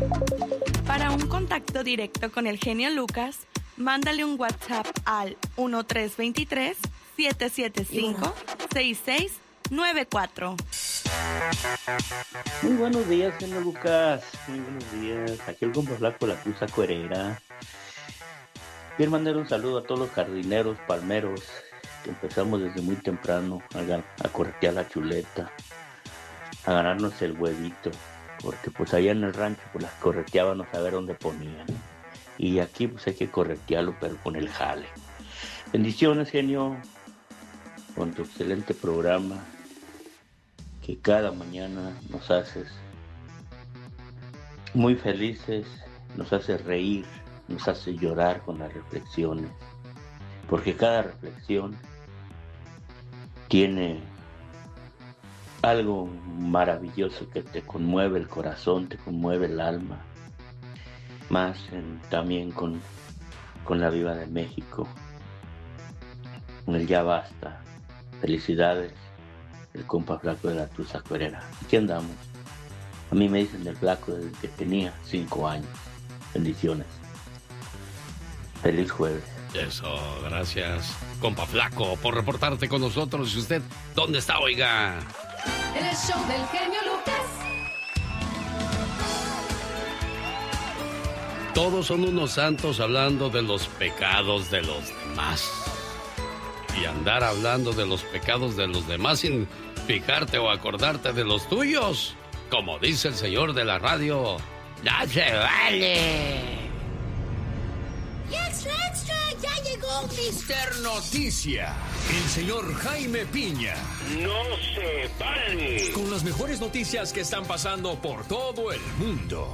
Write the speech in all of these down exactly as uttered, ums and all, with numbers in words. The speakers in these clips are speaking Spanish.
Para un contacto directo con el genio Lucas, mándale un WhatsApp al uno tres dos tres, siete siete cinco, seis seis nueve cuatro. Muy buenos días, genio Lucas. Muy buenos días. Aquí el compa flaco de la Cruz Acuerera. Quiero mandar un saludo a todos los jardineros, palmeros, que empezamos desde muy temprano a, a corretear la chuleta, a ganarnos el huevito, porque pues allá en el rancho pues las correteábamos a ver dónde ponían. Y aquí pues hay que corretearlo, pero con el jale. Bendiciones, genio, con tu excelente programa, que cada mañana nos haces muy felices, nos haces reír, nos hace llorar con las reflexiones, porque cada reflexión tiene algo maravilloso que te conmueve el corazón, te conmueve el alma, más en, también con, con la Viva de México, con el Ya Basta. Felicidades, el compa flaco de la Cruz Acuerera. Aquí andamos. A mí me dicen del flaco desde que tenía cinco años. Bendiciones. Feliz jueves. Eso, gracias, compa flaco, por reportarte con nosotros. ¿Y usted dónde está, oiga? En el show del genio Lucas. Todos son unos santos hablando de los pecados de los demás. Y andar hablando de los pecados de los demás sin fijarte o acordarte de los tuyos. Como dice el señor de la radio, ¡no se vale! ¡Extra, extra! ¡Ya llegó mister Noticia! El señor Jaime Piña. ¡No se vale! Con las mejores noticias que están pasando por todo el mundo.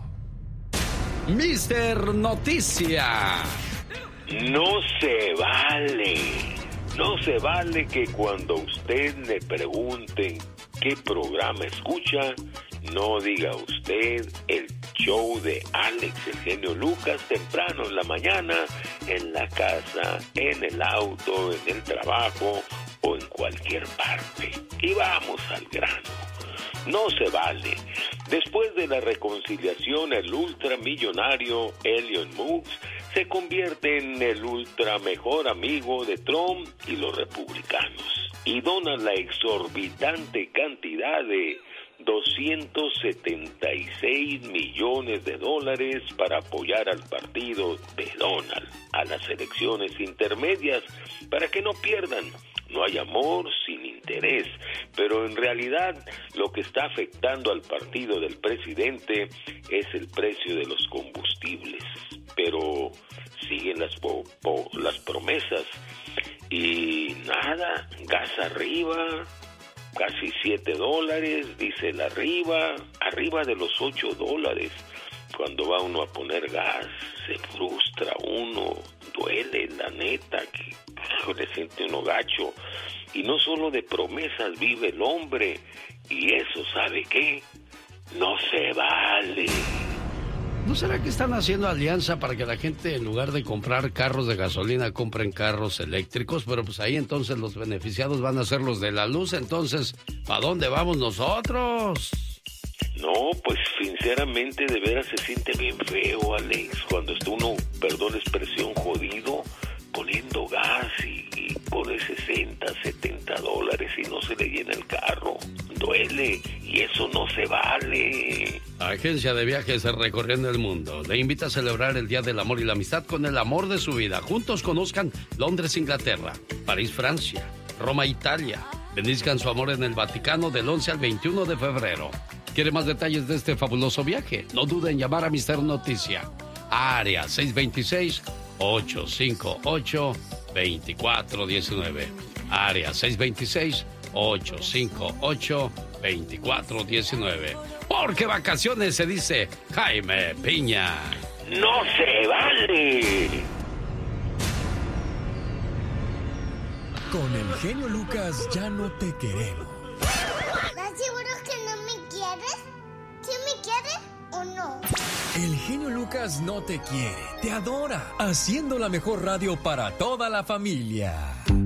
mister Noticia. No se vale. No se vale que cuando usted le pregunten qué programa escucha, no diga usted el show de Alex, el genio Lucas, temprano en la mañana, en la casa, en el auto, en el trabajo o en cualquier parte. Y vamos al grano. No se vale. Después de la reconciliación, el ultramillonario Elon Musk se convierte en el ultra mejor amigo de Trump y los republicanos y dona la exorbitante cantidad de doscientos setenta y seis millones de dólares para apoyar al partido de Donald a las elecciones intermedias para que no pierdan. No hay amor sin interés, pero en realidad lo que está afectando al partido del presidente es el precio de los combustibles. Pero siguen las, po- po- las promesas y nada, gas arriba, casi siete dólares, dice el arriba, arriba de los ocho dólares. Cuando va uno a poner gas, se frustra uno, duele, la neta, que le siente uno gacho. Y no solo de promesas vive el hombre, y eso, ¿sabe qué? No se vale. ¿No será que están haciendo alianza para que la gente, en lugar de comprar carros de gasolina, compren carros eléctricos? Pero pues ahí entonces los beneficiados van a ser los de la luz. Entonces, ¿para dónde vamos nosotros? No, pues sinceramente de veras se siente bien feo, Alex, cuando está uno, perdón la expresión, jodido, poniendo gas y, y pone sesenta, setenta dólares y no se le llena el carro. Duele y eso no se vale. Agencia de Viajes recorriendo el mundo le invita a celebrar el Día del Amor y la Amistad con el amor de su vida. Juntos conozcan Londres, Inglaterra, París, Francia, Roma, Italia. Benizcan su amor en el Vaticano del once al veintiuno de febrero. ¿Quiere más detalles de este fabuloso viaje? No duden en llamar a mister Noticia. Área seis dos seis, ocho cinco ocho, dos cuatro uno nueve. Área seis dos seis, ocho cinco ocho, dos cuatro uno nueve. Porque vacaciones se dice Jaime Piña. ¡No se vale! Con el genio Lucas ya no te queremos. ¿Estás seguro que no me quieres? ¿Sí me quieres o no? El genio Lucas no te quiere, te adora, haciendo la mejor radio para toda la familia.